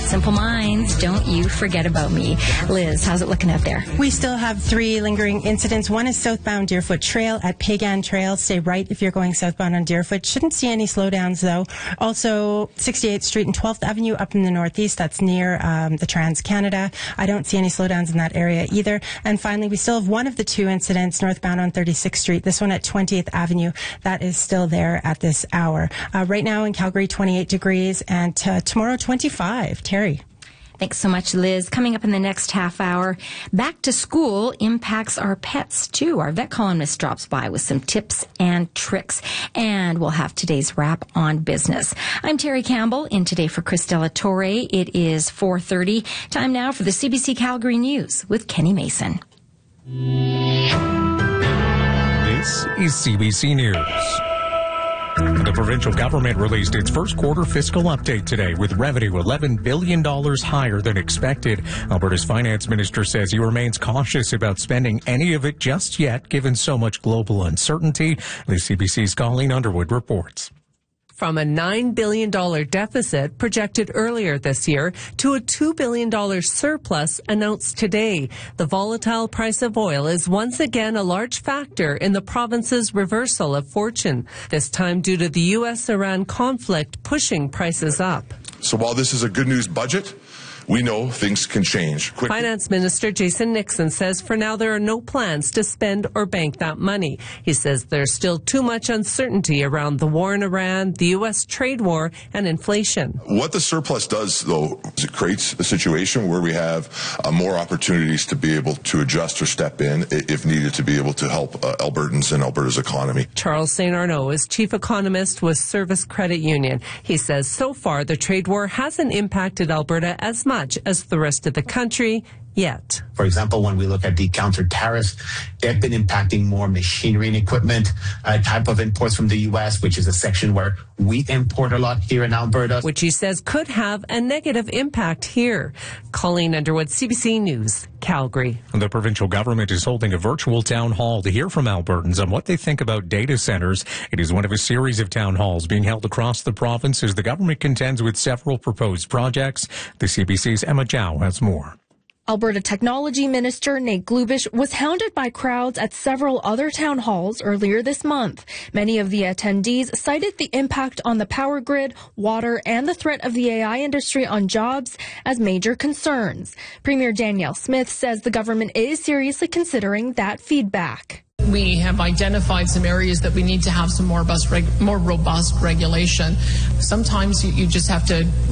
Simple Minds, don't you forget about me. Liz, how's it looking out there? We still have 3 lingering incidents. One is southbound Deerfoot Trail at Pagan Trail. Stay right if you're going southbound on Deerfoot. Shouldn't see any slowdowns, though. Also, 68th Street and 12th Avenue up in the northeast. That's near the Trans-Canada. I don't see any slowdowns in that area either. And finally, we still have one of the 2 incidents northbound on 36th Street. This one at 20th Avenue. That is still there at this hour. Right now in Calgary, 28 degrees, and tomorrow, 25. Terry. Thanks so much, Liz. Coming up in the next half hour, back to school impacts our pets, too. Our vet columnist drops by with some tips and tricks, and we'll have today's wrap on business. I'm Terry Campbell, in today for Chris Delatorre. It is 4:30. Time now for the CBC Calgary News with Kenny Mason. This is CBC News. The provincial government released its first quarter fiscal update today with revenue $11 billion higher than expected. Alberta's finance minister says he remains cautious about spending any of it just yet, given so much global uncertainty. The CBC's Colleen Underwood reports. From a $9 billion deficit projected earlier this year to a $2 billion surplus announced today. The volatile price of oil is once again a large factor in the province's reversal of fortune, this time due to the U.S.-Iran conflict pushing prices up. So while this is a good news budget, we know things can change quickly. Finance Minister Jason Nixon says for now there are no plans to spend or bank that money. He says there's still too much uncertainty around the war in Iran, the U.S. trade war, and inflation. What the surplus does, though, is it creates a situation where we have more opportunities to be able to adjust or step in if needed to be able to help Albertans and Alberta's economy. Charles St. Arnaud is chief economist with Service Credit Union. He says so far the trade war hasn't impacted Alberta as much as the rest of the country yet. For example, when we look at the counter tariffs, they've been impacting more machinery and equipment type of imports from the U.S., which is a section where we import a lot here in Alberta. Which he says could have a negative impact here. Colleen Underwood, CBC News, Calgary. The provincial government is holding a virtual town hall to hear from Albertans on what they think about data centers. It is one of a series of town halls being held across the province as the government contends with several proposed projects. The CBC's Emma Zhao has more. Alberta Technology Minister Nate Glubish was hounded by crowds at several other town halls earlier this month. Many of the attendees cited the impact on the power grid, water, and the threat of the AI industry on jobs as major concerns. Premier Danielle Smith says the government is seriously considering that feedback. We have identified some areas that we need to have some more robust regulation. Sometimes you just have to